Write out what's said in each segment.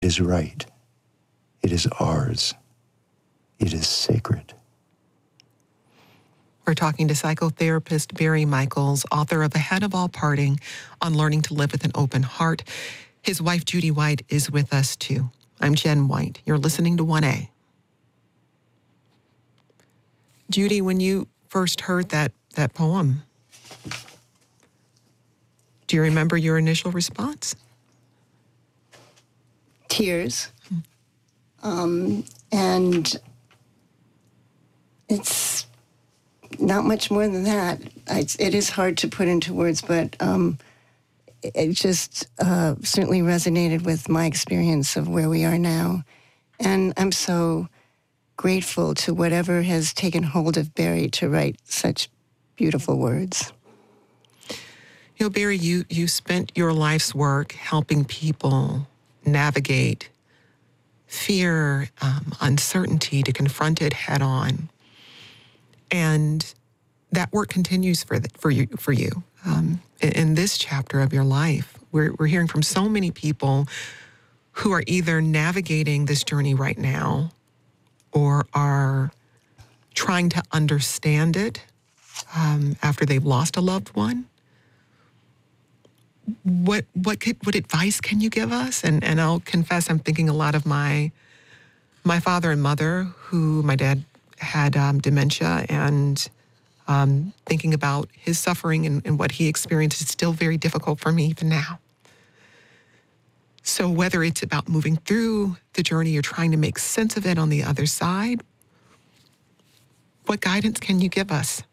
is right. It is ours. It is sacred. We're talking to psychotherapist Barry Michaels, author of Ahead of All Parting, on learning to live with an open heart. His wife, Judy White, is with us, too. I'm Jen White. You're listening to 1A. Judy, when you first heard that poem, do you remember your initial response? Tears. And it's not much more than that. It is hard to put into words, but it just certainly resonated with my experience of where we are now. And I'm so grateful to whatever has taken hold of Barry to write such beautiful words. You know, Barry, you spent your life's work helping people navigate fear, uncertainty, to confront it head on. And that work continues for you. In this chapter of your life, we're hearing from so many people who are either navigating this journey right now or are trying to understand it after they've lost a loved one. What advice can you give us? And I'll confess, I'm thinking a lot of my father and mother, who my dad had dementia, and thinking about his suffering and what he experienced is still very difficult for me even now. So whether it's about moving through the journey or trying to make sense of it on the other side, what guidance can you give us?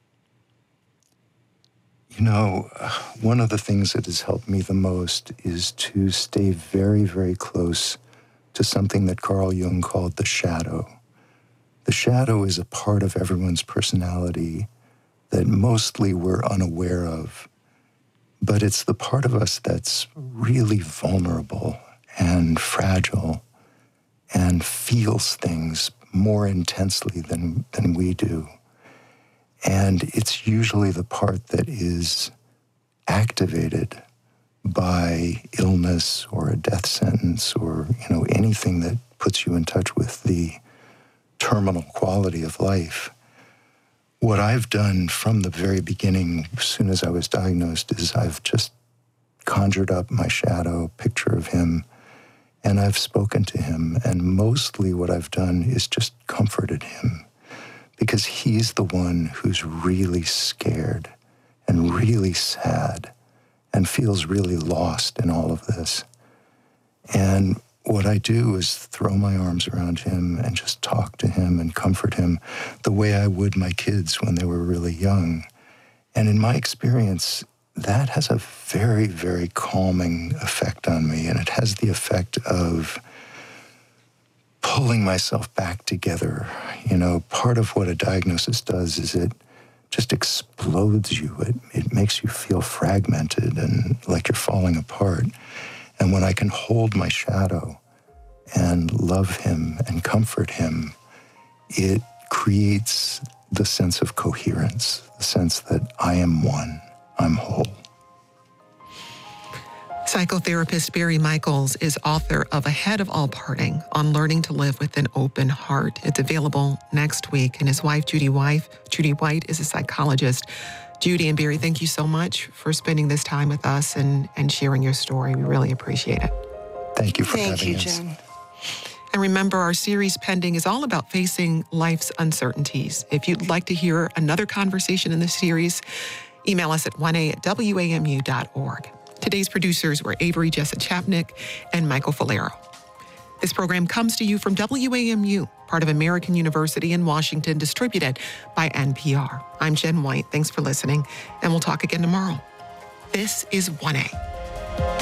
You know, one of the things that has helped me the most is to stay very, very close to something that Carl Jung called the shadow. The shadow is a part of everyone's personality that mostly we're unaware of, but it's the part of us that's really vulnerable and fragile and feels things more intensely than we do. And it's usually the part that is activated by illness or a death sentence or, anything that puts you in touch with the terminal quality of life. What I've done from the very beginning, as soon as I was diagnosed, is I've just conjured up my shadow, picture of him, and I've spoken to him. And mostly what I've done is just comforted him, because he's the one who's really scared and really sad and feels really lost in all of this. And what I do is throw my arms around him and just talk to him and comfort him the way I would my kids when they were really young. And in my experience, that has a very, very calming effect on me. And it has the effect of pulling myself back together. Part of what a diagnosis does is it just explodes you. It makes you feel fragmented and like you're falling apart. And when I can hold my shadow and love him and comfort him, it creates the sense of coherence, the sense that I am one, I'm whole. Psychotherapist Barry Michaels is author of Ahead of All Parting, on learning to live with an open heart. It's available next week. And his wife, Judy White, is a psychologist. Judy and Barry, thank you so much for spending this time with us and sharing your story. We really appreciate it. Thank you for having us. Thank you, Jen. And remember, our series Pending is all about facing life's uncertainties. If you'd like to hear another conversation in this series, email us at 1a@wamu.org. Today's producers were Avery Jessup-Chapnick and Michael Falero. This program comes to you from WAMU, part of American University in Washington, distributed by NPR. I'm Jen White. Thanks for listening, and we'll talk again tomorrow. This is 1A.